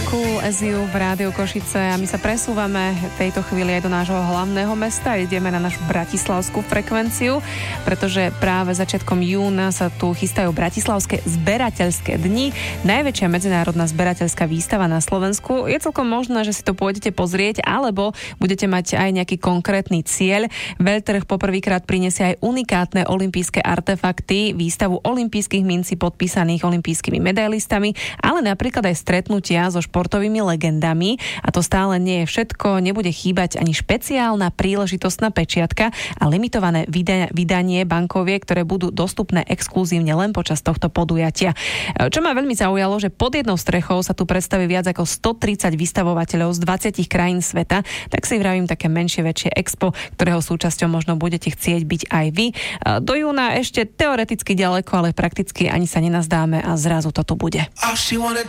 Cool as you v Rádiu Košice a my sa presúvame tejto chvíli aj do nášho hlavného mesta. Ideme na našu bratislavskú frekvenciu, pretože práve začiatkom júna sa tu chystajú bratislavské zberateľské dni. Najväčšia medzinárodná zberateľská výstava na Slovensku. Je celkom možné, že si to pôjdete pozrieť, alebo budete mať aj nejaký konkrétny cieľ. Veľtrh poprvýkrát prinesie aj unikátne olympijské artefakty, výstavu olympijských mincí podpísaných olympijskými medailistami, ale napríklad aj stretnutia so športovými legendami. A to stále nie je všetko. Nebude chýbať ani špeciálna príležitostná pečiatka a limitované vydanie bankoviek, ktoré budú dostupné exkluzívne len počas tohto podujatia. Čo ma veľmi zaujalo, že pod jednou strechou sa tu predstaví viac ako 130 vystavovateľov z 20 krajín sveta, tak si vravím také menšie, väčšie expo, ktorého súčasťou možno budete chcieť byť aj vy. Do júna ešte teoreticky ďaleko, ale prakticky ani sa nenazdáme a zrazu to tu bude. All she wanna